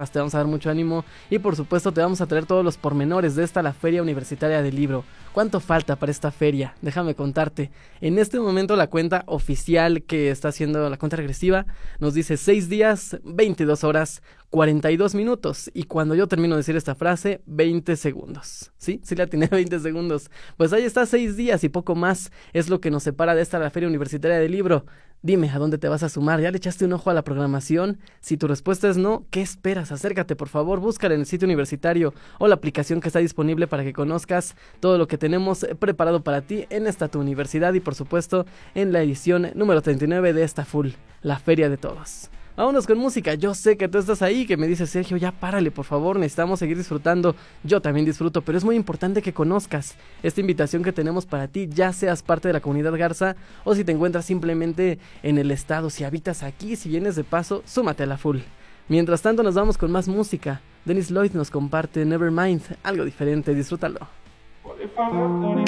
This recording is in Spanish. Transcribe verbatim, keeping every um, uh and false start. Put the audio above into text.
garras, te vamos a dar mucho ánimo y por supuesto te vamos a traer todos los pormenores de esta, la Feria Universitaria del Libro. ¿Cuánto falta para esta feria? Déjame contarte. En este momento la cuenta oficial que está haciendo la cuenta regresiva nos dice seis días, veintidós horas, cuarenta y dos minutos. Y cuando yo termino de decir esta frase, veinte segundos. ¿Sí? Sí la tiene veinte segundos. Pues ahí está, seis días y poco más es lo que nos separa de esta, la Feria Universitaria del Libro. Dime, ¿a dónde te vas a sumar? ¿Ya le echaste un ojo a la programación? Si tu respuesta es no, ¿qué esperas? Acércate, por favor, búscala en el sitio universitario o la aplicación que está disponible para que conozcas todo lo que tenemos preparado para ti en esta tu universidad y, por supuesto, en la edición número treinta y nueve de esta Full, la Feria de Todos. Vámonos con música. Yo sé que tú estás ahí, que me dices, Sergio, ya párale, por favor, necesitamos seguir disfrutando. Yo también disfruto, pero es muy importante que conozcas esta invitación que tenemos para ti, ya seas parte de la comunidad Garza o si te encuentras simplemente en el estado, si habitas aquí, si vienes de paso, súmate a la Full. Mientras tanto nos vamos con más música. Dennis Lloyd nos comparte Nevermind, algo diferente, disfrútalo.